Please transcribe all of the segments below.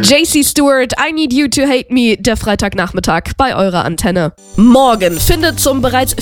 JC Stewart, I Need You to Hate Me, der Freitagnachmittag bei eurer Antenne. Morgen findet zum bereits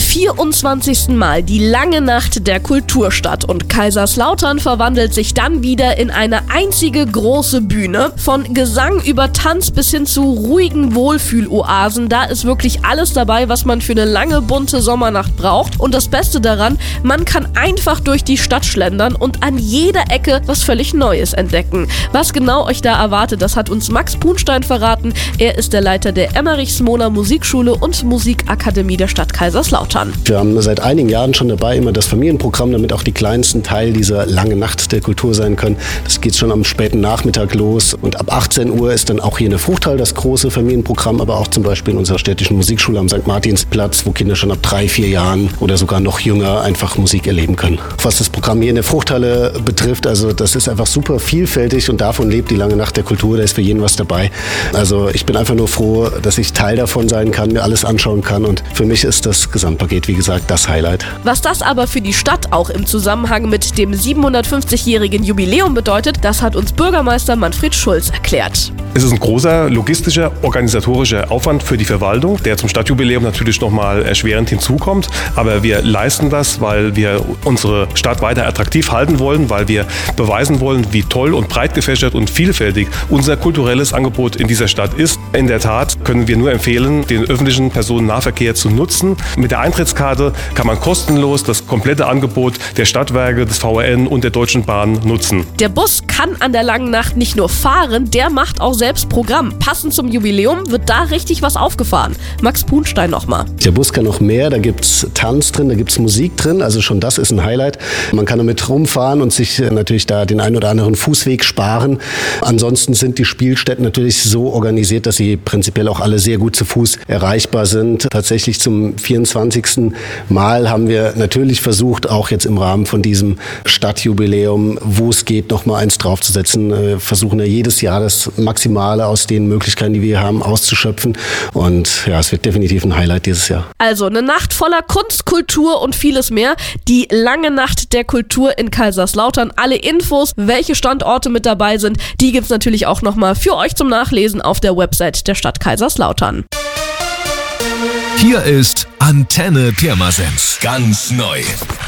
24. Mal die lange Nacht der Kultur statt und Kaiserslautern verwandelt sich dann wieder in eine einzige große Bühne. Von Gesang über Tanz bis hin zu ruhigen Wohlfühloasen, da ist wirklich alles dabei, was man für eine lange, bunte Sommernacht braucht. Und das Beste daran, man kann einfach durch die Stadt schlendern und an jeder Ecke was völlig Neues entdecken. Was genau euch da erwartet, das hat uns Max Punstein verraten. Er ist der Leiter der Emmerich-Smoler Musikschule und Musikakademie der Stadt Kaiserslautern. Wir haben seit einigen Jahren schon dabei immer das Familienprogramm, damit auch die Kleinsten Teil dieser langen Nacht der Kultur sein können. Das geht schon am späten Nachmittag los und ab 18 Uhr ist dann auch hier in der Fruchthal das große Familienprogramm, aber auch zum Beispiel in unserer städtischen Musikschule am St. Martinsplatz, wo Kinder schon ab 3-4 Jahren oder sogar noch jünger einfach Musik erleben können. Was das Programm hier in der Fruchthalle betrifft, also das ist einfach super vielfältig und davon lebt die lange Nacht der Kultur, da ist für jeden was dabei. Also ich bin einfach nur froh, dass ich Teil davon sein kann, mir alles anschauen kann und für mich ist das Gesamtpaket, wie gesagt, das Highlight. Was das aber für die Stadt auch im Zusammenhang mit dem 750-jährigen Jubiläum bedeutet, das hat uns Bürgermeister Manfred Schulz erklärt. Es ist ein großer logistischer, organisatorischer Aufwand für die Verwaltung, der zum Stadtjubiläum natürlich nochmal erschwerend hinzukommt. Aber wir leisten das, weil wir unsere Stadt weiter attraktiv halten wollen, weil wir beweisen wollen, wie toll und breit gefächert und vielfältig unser kulturelles Angebot in dieser Stadt ist. In der Tat können wir nur empfehlen, den öffentlichen Personennahverkehr zu nutzen. Mit der Eintrittskarte kann man kostenlos das komplette Angebot der Stadtwerke, des VRN und der Deutschen Bahn nutzen. Der Bus kann an der langen Nacht nicht nur fahren, der macht auch selbst Programm. Passend zum Jubiläum wird da richtig was aufgefahren. Max Punstein nochmal. Der Bus kann noch mehr, da gibt's Tanz drin, da gibt's Musik drin, also schon das ist ein Highlight. Man kann damit rumfahren und sich natürlich da den einen oder anderen Fußweg sparen. Ansonsten sind die Spielstätten natürlich so organisiert, dass sie prinzipiell auch alle sehr gut zu Fuß erreichbar sind. Tatsächlich zum 24. Mal haben wir natürlich versucht, auch jetzt im Rahmen von diesem Stadtjubiläum, wo es geht, noch mal eins draufzusetzen. Wir versuchen ja jedes Jahr das Maximale aus den Möglichkeiten, die wir haben, auszuschöpfen. Und ja, es wird definitiv ein Highlight dieses Jahr. Also eine Nacht voller Kunst, Kultur und vieles mehr. Die lange Nacht der Kultur in Kaiserslautern. Alle Infos, welche Standorte mit dabei sind, die gibt's natürlich auch nochmal für euch zum Nachlesen auf der Website der Stadt Kaiserslautern. Hier ist Antenne Pirmasens. Ganz neu.